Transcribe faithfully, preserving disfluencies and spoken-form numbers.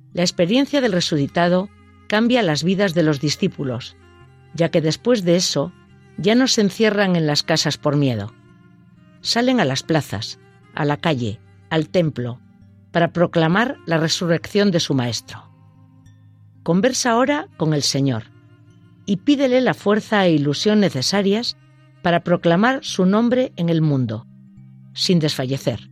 La experiencia del resucitado cambia las vidas de los discípulos, ya que después de eso ya no se encierran en las casas por miedo. Salen a las plazas, a la calle, al templo, para proclamar la resurrección de su Maestro. Conversa ahora con el Señor y pídele la fuerza e ilusión necesarias para proclamar su nombre en el mundo, sin desfallecer.